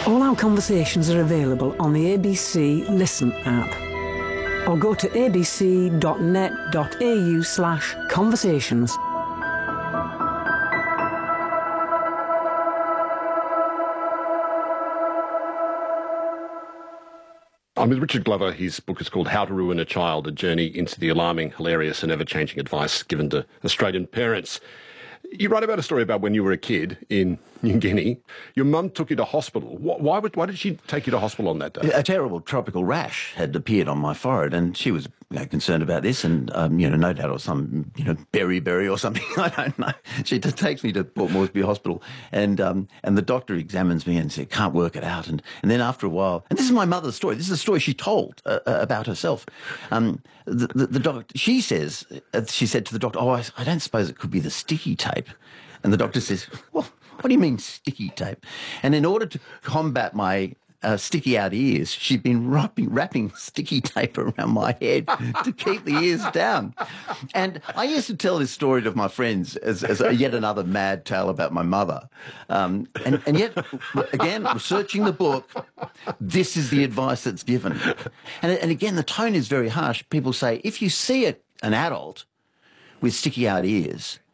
All our conversations are available on the ABC Listen app. Or go to abc.net.au/conversations. I'm with Richard Glover. His book is called How to Ruin a Child, A Journey into the Alarming, Hilarious and Ever-Changing Advice Given to Australian Parents. You write about a story about when you were a kid in New Guinea. Your mum took you to hospital. Why did she take you to hospital on that day? A terrible tropical rash had appeared on my forehead, and she was concerned about this, and no doubt, or some beriberi or something. I don't know. She just takes me to Port Moresby Hospital, and the doctor examines me and said, "Can't work it out." And then after a while, and this is my mother's story. This is a story she told about herself. The doctor, she said to the doctor, "Oh, I don't suppose it could be the sticky tape." And the doctor says, "Well, what do you mean sticky tape?" And in order to combat my sticky out ears, she'd been wrapping sticky tape around my head to keep the ears down. And I used to tell this story to my friends as yet another mad tale about my mother. And yet, again, researching the book, this is the advice that's given. And again, the tone is very harsh. People say, if you see an adult with sticky out ears,